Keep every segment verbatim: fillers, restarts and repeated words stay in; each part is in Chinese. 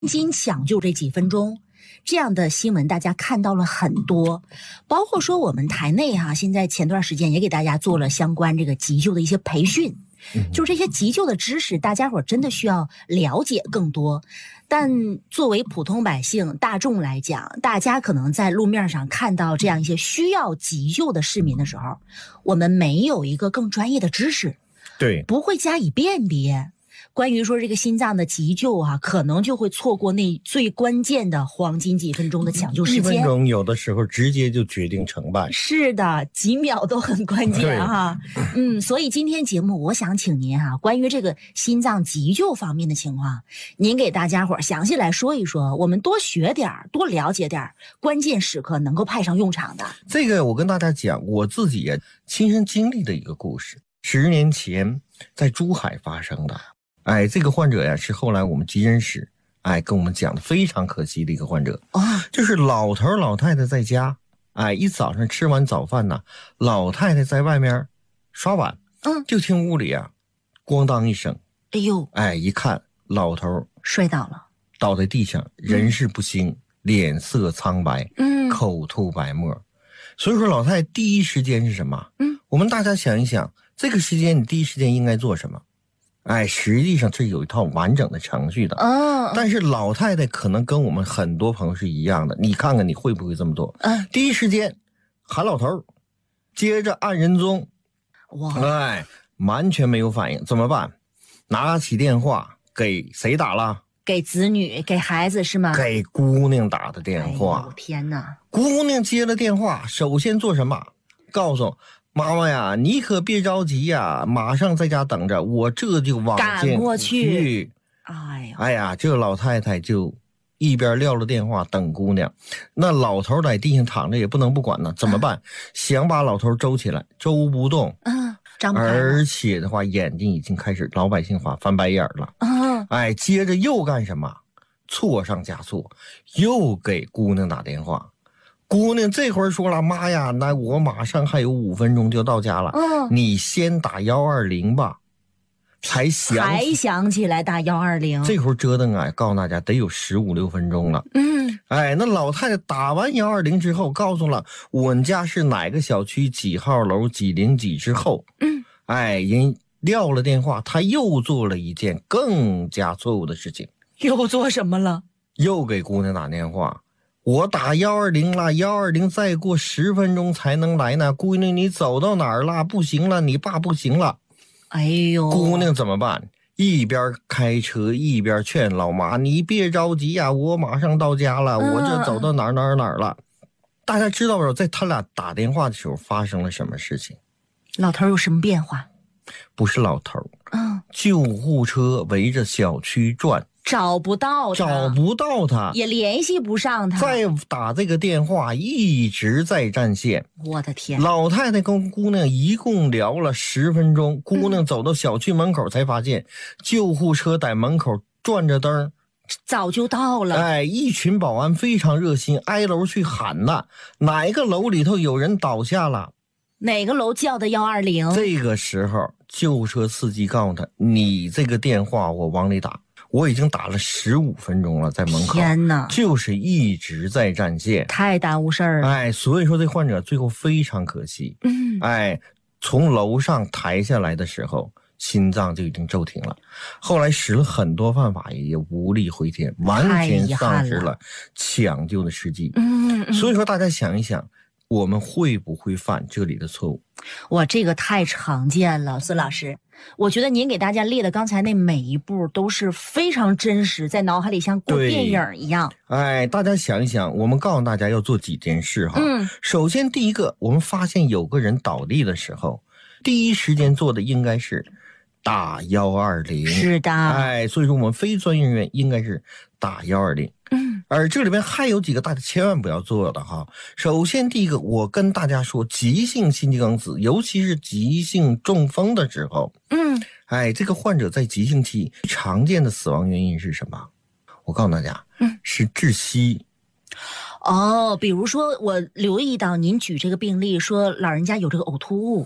紧抢救这几分钟，这样的新闻大家看到了很多，包括说我们台内哈、啊，现在前段时间也给大家做了相关这个急救的一些培训，就这些急救的知识，大家伙真的需要了解更多。但作为普通百姓大众来讲，大家可能在路面上看到这样一些需要急救的市民的时候，我们没有一个更专业的知识， 对， 不会加以辨别。关于说这个心脏的急救啊，可能就会错过那最关键的黄金几分钟的抢救时间。 一分钟有的时候直接就决定成败。 是的，几秒都很关键哈。嗯，所以今天节目我想请您哈、啊，关于这个心脏急救方面的情况，您给大家伙详细来说一说，我们多学点多了解点关键时刻能够派上用场的。 这个我跟大家讲我自己也亲身经历的一个故事，十年前在珠海发生的。哎，这个患者呀是后来我们急诊室哎跟我们讲的非常可惜的一个患者啊、哦，就是老头老太太在家，哎，一早上吃完早饭呢，老太太在外面刷碗，嗯，就听屋里啊咣当一声， 哎呦， 哎，一看老头摔倒了， 倒在地上，人事不省、嗯，脸色苍白，嗯，口吐白沫。所以说老太太第一时间是什么？嗯，我们大家想一想，这个时间你第一时间应该做什么？哎，实际上这有一套完整的程序的。嗯，但是老太太可能跟我们很多朋友是一样的，你看看你会不会这么做？嗯，第一时间喊老头，接着按人中，哇，哎，完全没有反应，怎么办？拿起电话给谁打了？ 给子女，给孩子是吗？ 给姑娘打的电话。 哎、天哪！ 姑娘接了电话，首先做什么？告诉妈妈呀，你可别着急呀，马上在家等着，我这就往前赶过去。 哎呀，哎呀，这老太太就一边撂了电话等姑娘，那老头在地上躺着也不能不管呢，怎么办？啊、想把老头周起来，周不动， 嗯，张不开了， 而且的话，眼睛已经开始老百姓话翻白眼了。嗯，哎，接着又干什么？错上加错，又给姑娘打电话。姑娘这会儿说了，妈呀，那我马上还有五分钟就到家了，嗯，你先打幺二零吧。才想才想起来打幺二零， 这会儿折腾啊，告诉大家得有十五六分钟了。嗯，哎，那老太太打完幺二零之后，告诉了我们家是哪个小区几号楼几零几之后，嗯，哎，人撂了电话，她又做了一件更加错误的事情。 又做什么了？ 又给姑娘打电话。我打幺二零了，幺二零再过十分钟才能来呢。姑娘，你走到哪儿了？不行了，你爸不行了。 哎呦， 姑娘怎么办？一边开车一边劝老妈：“你别着急呀、啊，我马上到家了，嗯、我这走到哪儿哪儿哪儿了。”大家知道不？在他俩打电话的时候发生了什么事情？ 老头有什么变化？ 不是老头，嗯，救护车围着小区转。 找不到他， 找不到他， 也联系不上他。 再打这个电话一直在占线。 我的天！ 老太太跟姑娘一共聊了十分钟，姑娘走到小区门口才发现，嗯、救护车在门口转着灯， 早就到了。 哎，一群保安非常热心，挨楼去喊呐，哪一个楼里头有人倒下了？ 哪个楼叫的幺二零？ 这个时候，救护车司机告诉他：“你这个电话我往里打。”我已经打了十五分钟了，在门口， 天哪， 就是一直在占线， 太耽误事儿了。 哎，所以说这患者最后非常可惜。嗯，哎，从楼上抬下来的时候，心脏就已经骤停了。后来使了很多办法，也无力回天，完全丧失了抢救的时机。嗯, 嗯，所以说大家想一想，我们会不会犯这里的错误？ 哇，这个太常见了，孙老师。我觉得您给大家列的刚才那每一步都是非常真实，在脑海里像过电影一样。 哎，大家想一想，我们告诉大家要做几件事哈。嗯，首先第一个，我们发现有个人倒地的时候，第一时间做的应该是打幺二零。 是的， 哎，所以说我们非专业人员应该是打幺二零。嗯，而这里边还有几个大家千万不要做的哈。首先第一个，我跟大家说，急性心肌梗死，尤其是急性中风的时候，嗯，哎，这个患者在急性期常见的死亡原因是什么？我告诉大家，嗯，是窒息。 哦，比如说我留意到您举这个病例说老人家有这个呕吐物。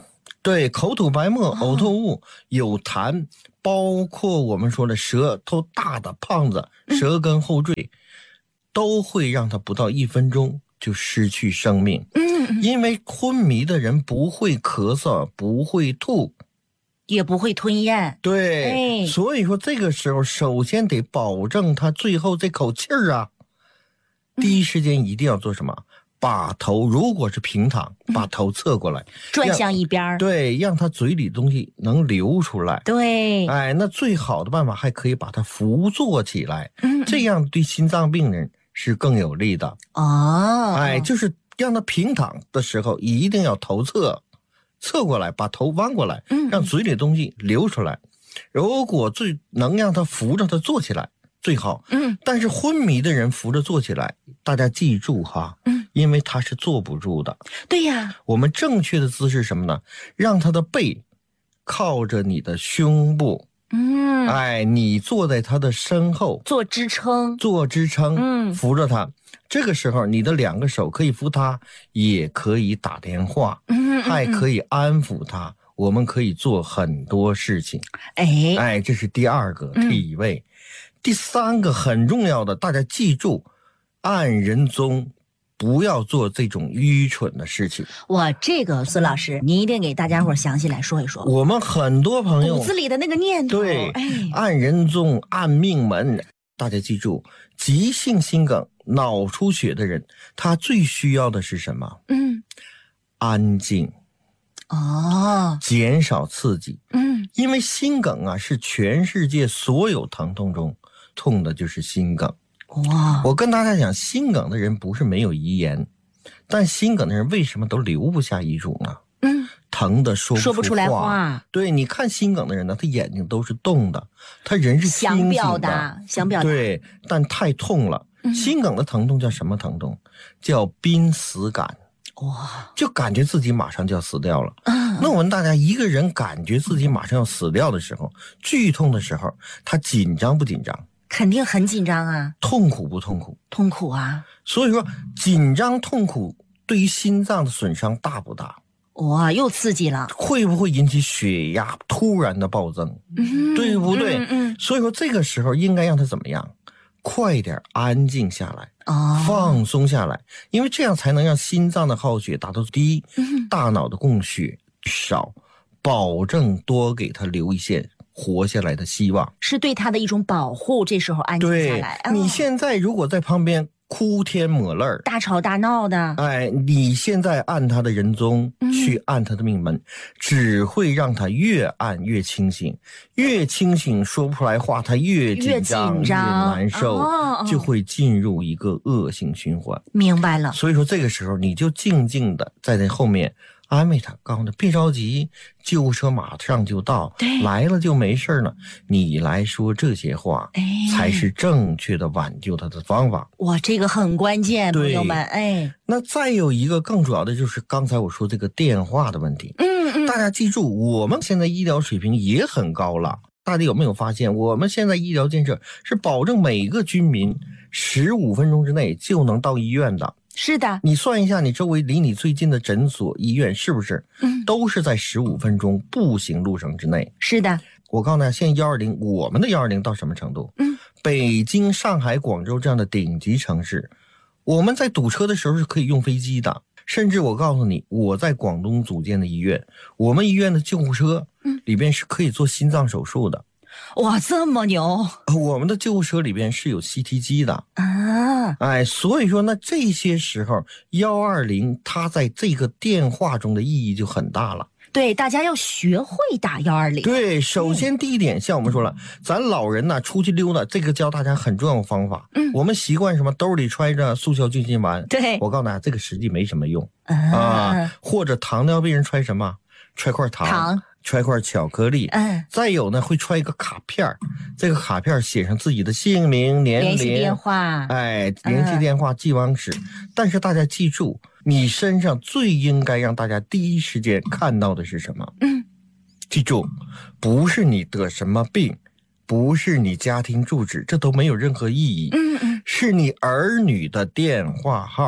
对，口吐白沫、呕吐物、有痰，包括我们说的舌头大的胖子、舌根后坠，嗯、都会让他不到一分钟就失去生命。嗯，因为昏迷的人不会咳嗽，不会吐， 也不会吞咽。 对，哎、所以说这个时候首先得保证他最后这口气儿啊，嗯、第一时间一定要做什么？把头，如果是平躺，把头侧过来，嗯、 转向一边， 对，让他嘴里东西能流出来。 对， 哎，那最好的办法还可以把它扶坐起来，嗯、这样对心脏病人是更有利的。 哦， 哎，就是让他平躺的时候一定要头侧，侧过来，把头弯过来，嗯、让嘴里的东西流出来。如果最能让他扶着他坐起来最好，嗯，但是昏迷的人扶着坐起来，大家记住哈，嗯，因为他是坐不住的。 对呀， 我们正确的姿势是什么呢？让他的背靠着你的胸部，嗯，哎，你坐在他的身后， 做支撑， 做支撑，嗯，扶着他。这个时候，你的两个手可以扶他，也可以打电话，嗯，还可以安抚他。我们可以做很多事情，哎哎，这是第二个体位。嗯，第三个很重要的，大家记住，按人中不要做这种愚蠢的事情。 哇，这个孙老师，您一定给大家伙详细来说一说。 我们很多朋友骨子里的那个念头， 对，哎，按人中，按命门。大家记住，急性心梗、脑出血的人，他最需要的是什么？嗯，安静。哦，减少刺激。嗯，因为心梗啊，是全世界所有疼痛中痛的就是心梗。哇，我跟大家讲，心梗的人不是没有遗言，但心梗的人为什么都留不下遗嘱呢？嗯，疼的说不出话。说不出来话。对，你看心梗的人呢，他眼睛都是动的，他人是清醒的， 想表达，想表达。 对，但太痛了。嗯、心梗的疼痛叫什么疼痛？叫濒死感。哇，就感觉自己马上就要死掉了。嗯，那我问大家，一个人感觉自己马上要死掉的时候，剧痛的时候，他紧张不紧张？ 肯定很紧张啊。 痛苦不痛苦？ 痛苦啊。 所以说，紧张痛苦对于心脏的损伤大不大？ 哇，又刺激了。会不会引起血压突然的暴增？嗯，对不对？嗯嗯。所以说，这个时候应该让他怎么样？快点安静下来，哦，放松下来，因为这样才能让心脏的耗血达到低，嗯、大脑的供血少，保证多给他留一线活下来的希望， 是对他的一种保护。这时候安静下来， 对、哦、你现在如果在旁边哭天抹泪儿， 大吵大闹的， 哎，你现在按他的人中、嗯、去按他的命门，只会让他越按越清醒，越清醒说不出来话，他越紧张 越, 越难受、哦、就会进入一个恶性循环。 明白了。 所以说这个时候你就静静的在那后面安慰他，告诉他别着急，救护车马上就到，来了就没事了。你来说这些话，哎，才是正确的挽救他的方法。 哇，这个很关键，朋友们。哎， 那再有一个更主要的就是刚才我说这个电话的问题。嗯嗯，大家记住，我们现在医疗水平也很高了。大家有没有发现，我们现在医疗建设是保证每个居民十五分钟之内就能到医院的。 是的， 你算一下，你周围离你最近的诊所、医院是不是？嗯，都是在十五分钟步行路程之内。 是的， 我告诉大家，现在幺二零，我们的幺二零到什么程度？嗯，北京、上海、广州这样的顶级城市，我们在堵车的时候是可以用飞机的。甚至我告诉你，我在广东组建的医院，我们医院的救护车，嗯，里边是可以做心脏手术的。 哇，这么牛！ 我们的救护车里边是有 C T 机的啊，哎，所以说呢，这些时候幺二零它在这个电话中的意义就很大了。 对，大家要学会打幺二零。 对，首先第一点，像我们说了，咱老人呢出去溜达，这个教大家很重要的方法。嗯，我们习惯什么兜里揣着速效救心丸。 对， 我告诉大家，这个实际没什么用啊, 啊。或者糖尿病人揣什么？揣块糖。糖。揣块巧克力，嗯，再有呢会揣一个卡片，这个卡片写上自己的姓名、年龄、 联系电话， 哎，联系电话、寄往址。但是大家记住，你身上最应该让大家第一时间看到的是什么？嗯，记住，不是你得什么病，不是你家庭住址，这都没有任何意义。嗯嗯，是你儿女的电话号。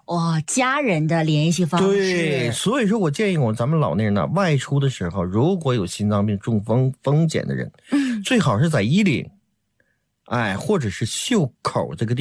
哇、哦，家人的联系方式。 对，所以说我建议我咱们老年人呢，外出的时候，如果有心脏病、中风风险的人，嗯，最好是在衣领，哎，或者是袖口这个地方。